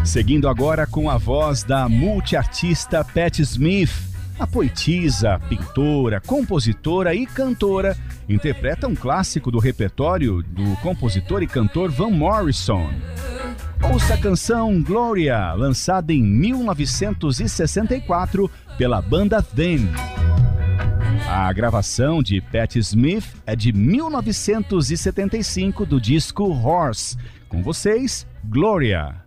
Seguindo agora com a voz da multiartista Patti Smith, a poetisa, pintora, compositora e cantora interpreta um clássico do repertório do compositor e cantor Van Morrison. Ouça a canção Gloria, lançada em 1964 pela banda Them. A gravação de Patti Smith é de 1975 do disco Horse. Com vocês, Gloria.